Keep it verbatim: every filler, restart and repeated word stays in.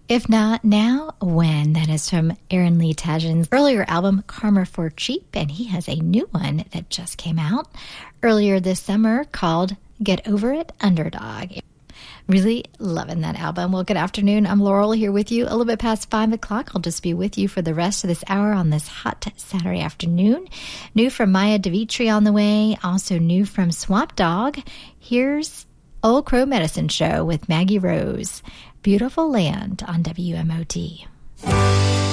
If Not Now, When? That is from Aaron Lee Tadgeon's earlier album, Karma for Cheap, and he has a new one that just came out earlier this summer called Get Over It, Underdog. Really loving that album. Well, good afternoon. I'm Laurel here with you a little bit past five o'clock. I'll just be with you for the rest of this hour on this hot Saturday afternoon. New from Maya Devitri on the way. Also new from Swamp Dogg. Here's Old Crow Medicine Show with Maggie Rose. Beautiful Land on W M O T.